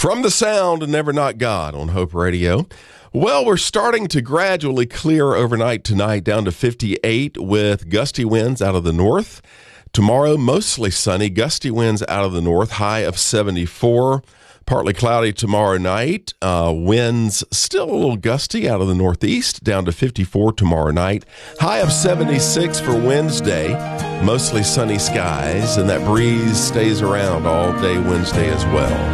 From the sound and Never Not God on Hope Radio. Well, we're starting to gradually clear overnight tonight down to 58 with gusty winds out of the north. Tomorrow, mostly sunny, gusty winds out of the north, high of 74. Partly cloudy tomorrow night. Winds still a little gusty out of the northeast, down to 54 tomorrow night. High of 76 for Wednesday. Mostly sunny skies, and that breeze stays around all day Wednesday as well.